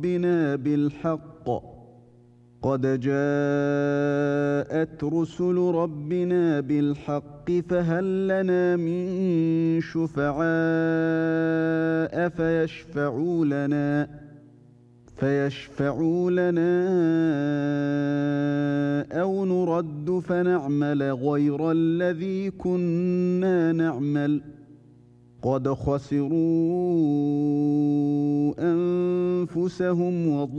ربنا بالحق قد جاءت رسل ربنا بالحق فهل لنا من شفعاء فيشفعوا لنا أو نرد فنعمل غير الذي كنا نعمل قد خسروا أنفسهم